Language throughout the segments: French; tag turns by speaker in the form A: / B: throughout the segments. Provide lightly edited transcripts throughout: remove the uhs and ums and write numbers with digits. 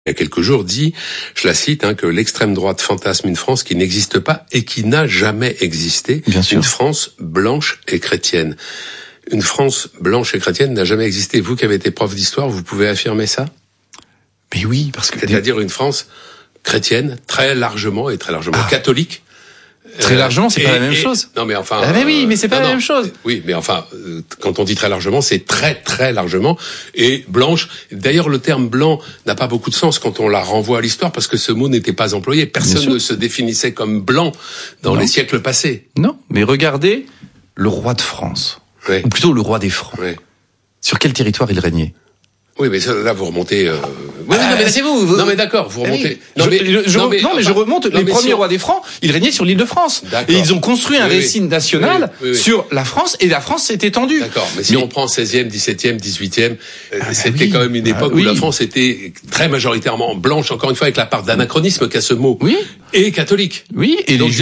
A: il y a quelques jours, dit, je la cite, que l'extrême droite fantasme une France qui n'existe pas et qui n'a jamais existé.
B: Bien sûr.
A: Une France blanche et chrétienne. Une France blanche et chrétienne n'a jamais existé. Vous qui avez été prof d'histoire, vous pouvez affirmer ça ?
B: Mais oui, parce que...
A: C'est-à-dire une France chrétienne, très largement catholique.
B: Très largement, c'est pas la même chose.
A: Non, mais enfin.
B: Mais oui, mais c'est pas la même chose.
A: Oui, mais enfin, quand on dit très largement, c'est très très largement et blanche. D'ailleurs, le terme blanc n'a pas beaucoup de sens quand on la renvoie à l'histoire parce que ce mot n'était pas employé. Personne ne se définissait comme blanc dans les siècles passés.
B: Non, mais regardez le roi de France, ou plutôt le roi des Francs. Sur quel territoire il régnait ?
A: Oui, mais là, vous remontez...
B: c'est vous.
A: Non, mais d'accord, vous remontez...
B: Je remonte. Les premiers rois des Francs, ils régnaient sur l'île de France. Et ils ont construit un récit national sur la France, et la France s'est étendue.
A: D'accord, mais si on prend 16e, 17e, 18e, c'était quand même une époque où la France était très majoritairement blanche, encore une fois, avec la part d'anachronisme qu'a ce mot.
B: Oui.
A: Et catholique.
B: Oui, et
A: donc,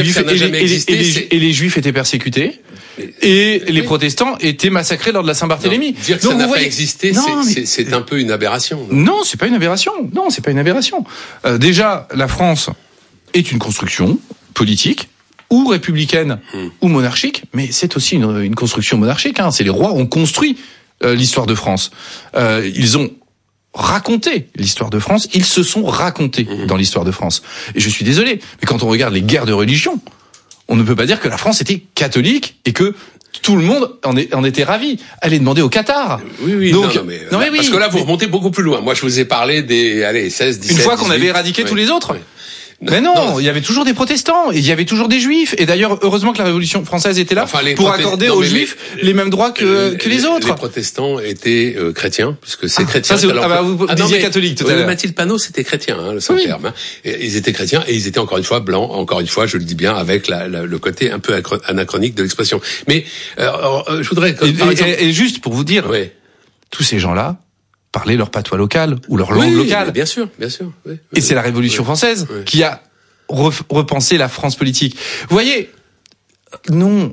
B: les Juifs étaient persécutés. Et les protestants étaient massacrés lors de la Saint-Barthélemy.
A: Dire que ça n'a pas existé, c'est un peu une aberration.
B: Non, c'est pas une aberration. Non, c'est pas une aberration. Déjà, la France est une construction politique, ou républicaine, ou monarchique, mais c'est aussi une construction monarchique. C'est les rois ont construit l'histoire de France. Ils ont raconté l'histoire de France. Ils se sont racontés dans l'histoire de France. Et je suis désolé, mais quand on regarde les guerres de religion, on ne peut pas dire que la France était catholique et que tout le monde en était ravi. Allez demander au Qatar.
A: Oui, donc, non, mais parce que là, vous remontez beaucoup plus loin. Moi, je vous ai parlé des, 16, 17,
B: une fois
A: 18,
B: qu'on avait éradiqué tous les autres. Mais non, il y avait toujours des protestants, et il y avait toujours des juifs. Et d'ailleurs, heureusement que la Révolution française était là pour accorder aux juifs les mêmes droits que les autres.
A: Les protestants étaient chrétiens, puisque c'est chrétien.
B: Vous disiez catholique tout à l'heure.
A: Mathilde Panot, c'était chrétien, le Saint-Terme. Ils étaient chrétiens, et ils étaient encore une fois blancs, encore une fois, je le dis bien, avec le côté un peu anachronique de l'expression. Mais je voudrais...
B: Et juste pour vous dire, tous ces gens-là parler leur patois local ou leur langue locale.
A: Bien sûr.
B: Et c'est la Révolution française qui a repensé la France politique. Vous voyez, non,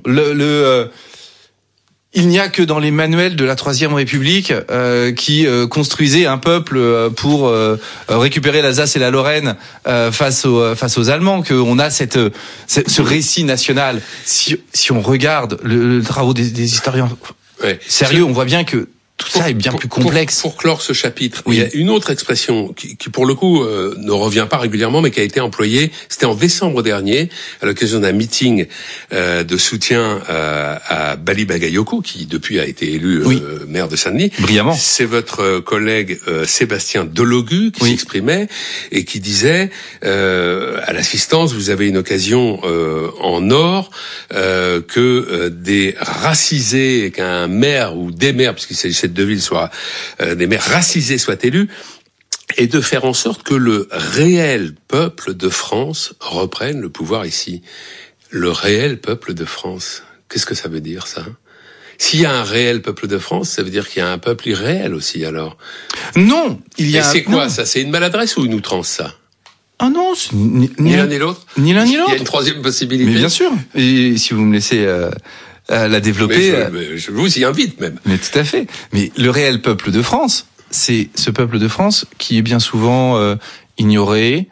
B: il n'y a que dans les manuels de la Troisième République qui construisaient un peuple pour récupérer l'Alsace et la Lorraine face aux Allemands qu'on a ce récit national. Si on regarde le travaux des historiens sérieux, on voit bien que tout ça est bien plus complexe.
A: Pour clore ce chapitre, il y a une autre expression qui pour le coup ne revient pas régulièrement, mais qui a été employée. C'était en décembre dernier, à l'occasion d'un meeting de soutien à Bali Bagayoko, qui depuis a été élu maire de Saint-Denis.
B: Brillamment.
A: C'est votre collègue Sébastien Delogu qui s'exprimait et qui disait à l'assistance, vous avez une occasion en or que des racisés, qu'un maire ou des maires, puisqu'il s'agissait de deux villes, soit des maires racisés soient élus, et de faire en sorte que le réel peuple de France reprenne le pouvoir ici. Le réel peuple de France, qu'est-ce que ça veut dire, ça ? S'il y a un réel peuple de France, ça veut dire qu'il y a un peuple irréel aussi, alors ?
B: Non, il y a...
A: Et c'est quoi, ça ? C'est une maladresse ou une outrance, ça ?
B: Ah non,
A: ni l'un ni l'autre ?
B: Ni l'un ni l'autre.
A: Il y a une troisième possibilité ?
B: Mais bien sûr. Et si vous me laissez... la développer.
A: Je vous y invite même.
B: Mais tout à fait. Mais le réel peuple de France, c'est ce peuple de France qui est bien souvent ignoré,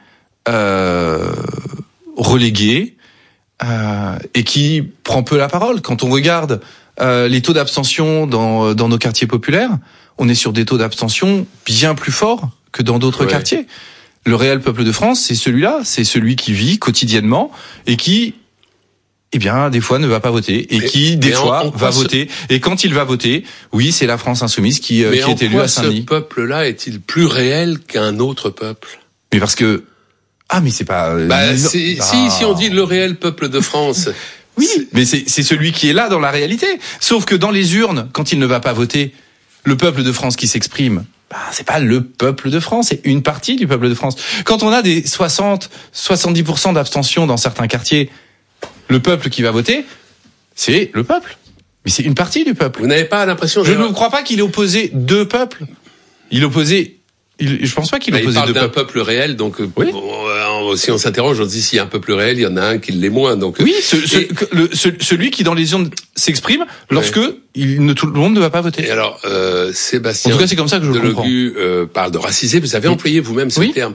B: relégué, et qui prend peu la parole. Quand on regarde les taux d'abstention dans nos quartiers populaires, on est sur des taux d'abstention bien plus forts que dans d'autres quartiers. Le réel peuple de France, c'est celui-là, c'est celui qui vit quotidiennement et qui des fois ne va pas voter et qui, des fois, va voter. Et quand il va voter, oui, c'est la France insoumise qui est élue à Saint-Denis.
A: Ce peuple-là est-il plus réel qu'un autre peuple ?
B: Mais parce que... mais c'est pas...
A: Si on dit le réel peuple de France...
B: Oui, mais c'est celui qui est là dans la réalité. Sauf que dans les urnes, quand il ne va pas voter, le peuple de France qui s'exprime, c'est pas le peuple de France, c'est une partie du peuple de France. Quand on a des 70% d'abstention dans certains quartiers, le peuple qui va voter, c'est le peuple. Mais c'est une partie du peuple.
A: Vous n'avez pas l'impression...
B: Je ne crois pas qu'il ait opposé deux peuples. Je pense pas qu'il ait opposé deux peuples.
A: Il parle d'un peuple réel, donc alors si on s'interroge, on se dit s'il y a un peuple réel, il y en a un qui l'est moins. Donc
B: oui, celui qui dans les urnes s'exprime lorsque tout le monde ne va pas voter.
A: Et alors Sébastien,
B: en tout cas, c'est comme ça que je le comprends.
A: Delogu parle de racisé. Vous avez employé vous-même ce terme.